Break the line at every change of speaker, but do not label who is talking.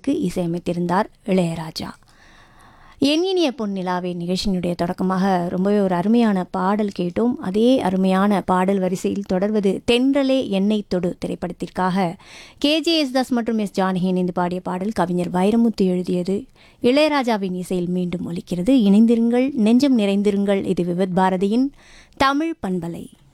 திரைப்படத்திற்கு இசையமைத்திருந்தார் இளையராஜா. என் இனிய பொன்னிலாவே நிகழ்ச்சியினுடைய தொடக்கமாக ரொம்பவே ஒரு அருமையான பாடல் கேட்டோம். அதே அருமையான பாடல் வரிசையில் தொடர்வது தென்றலே எண்ணெய் தொடு திரைப்படத்திற்காக KJS மற்றும் எஸ் ஜானகி இணைந்து பாடிய பாடல் கவிஞர் வைரமுத்து எழுதியது. இளையராஜாவின் இசையில் மீண்டும் ஒலிக்கிறது. இணைந்திருங்கள், நெஞ்சம் நிறைந்திருங்கள். இது விவித் பாரதியின் தமிழ் பண்பலை.